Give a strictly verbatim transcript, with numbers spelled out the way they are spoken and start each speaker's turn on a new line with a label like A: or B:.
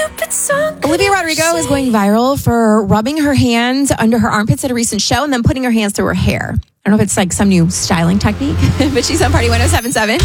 A: stupid song.
B: Olivia Rodrigo is going viral for rubbing her hands under her armpits at a recent show and then putting her hands through her hair. I don't know if it's like some new styling technique, but she's on Party one oh seven point seven.